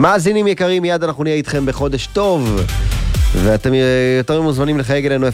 מאזינים יקרים, מיד אנחנו נהיה איתכם בחודש טוב. ואתם יותר מוזמנים לחייג אלינו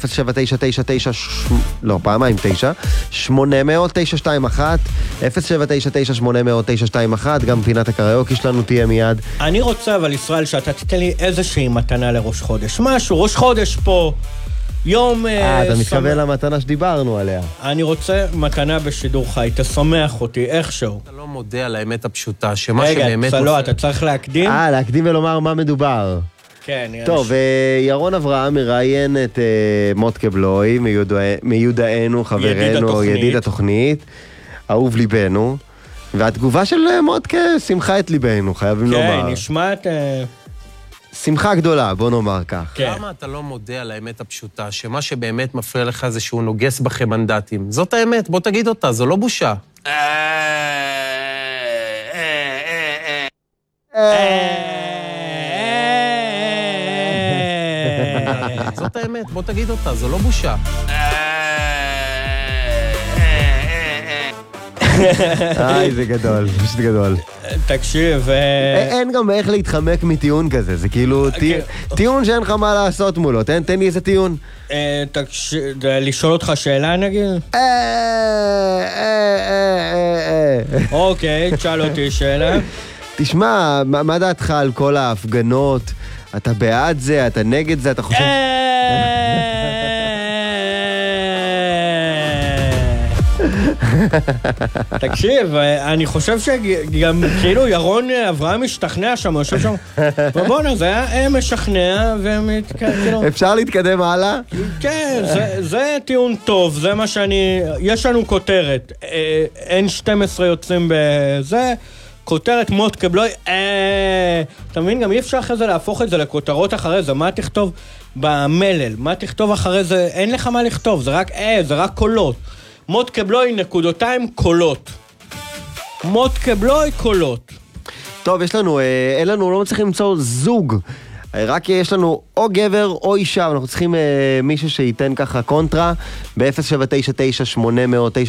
07999-800-921 גם פינת הקריוקי שלנו תהיה מיד. אני רוצה אבל ישראל שאתה תיתן לי איזושהי מתנה לראש חודש, משהו, ראש חודש פה יום... אתה מתכוון למתנה שדיברנו עליה. אני רוצה מתנה בשידור חי, תשמח אותי איכשהו. אתה לא מודה על האמת הפשוטה, שמה שבאמת... רגע, אתה צריך להקדים? להקדים ולומר מה מדובר. כן, טוב, ירון אברהם מראיין את מוטקה בלוי, מיודענו, חברנו, ידיד התוכנית, אהוב ליבנו, והתגובה של מוטקה שמחה את ליבנו, חייבים לומר. כן, נשמעת... שמחה גדולה, בוא נאמר כך. למה אתה לא מודה על האמת הפשוטה, שמה שבאמת מפריע לך זה שהוא נוגס בכם מנדטים? זאת האמת, בוא תגיד אותה, זו לא בושה. זאת האמת, בוא תגיד אותה, זו לא בושה. זה גדול, פשוט גדול. תקשיב, אין גם איך להתחמק מטיעון כזה, זה כאילו טיעון שאין לך מה לעשות מולו, תן לי איזה טיעון. לשאול אותך שאלה נגיד? אוקיי, תשאל אותי שאלה. תשמע, מה דעתך על כל ההפגנות? אתה בעד זה, אתה נגד זה, אתה חושב... תקשיב, אני חושב שגם כאילו ירון אברהם משתכנע שם, יושב שם, ובואנה, זה היה משכנע, וכאילו... אפשר להתקדם הלאה? כן, זה טיעון טוב, זה מה שאני... יש לנו כותרת, N12 יוצאים בזה, כותרת מוטקה בלוי, אתה מבין, גם אי אפשר אחרי זה להפוך את זה לכותרות אחרי זה, מה תכתוב במלל, מה תכתוב אחרי זה, אין לך מה לכתוב, זה רק קולות. מוטקה בלוי נקודותיים קולות. מוטקה בלוי קולות. טוב, יש לנו, לא מצליחים למצוא זוג. רק יש לנו או גבר או אישה, אנחנו צריכים מישהו שייתן ככה קונטרה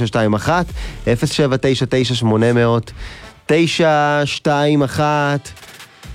ב-0799-800-921 0799-800-921